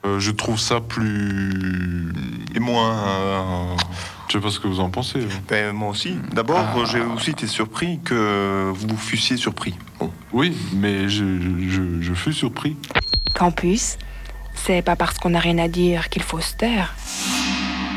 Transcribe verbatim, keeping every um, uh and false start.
Euh, je trouve ça plus... Et moins... euh, Je sais pas ce que vous en pensez. Hein. Ben, moi aussi. D'abord, Ah. j'ai aussi été surpris que vous fussiez surpris. Bon. Oui, mais je, je, je fus surpris. Campus, c'est pas parce qu'on n'a rien à dire qu'il faut se taire.